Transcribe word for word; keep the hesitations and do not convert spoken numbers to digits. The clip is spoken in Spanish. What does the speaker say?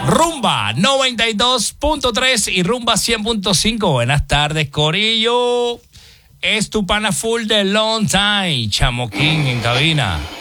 Rumba noventa y dos punto tres y Rumba cien punto cinco. Buenas tardes, Corillo. Es tu pana full de Long Time, Chamoquín en cabina.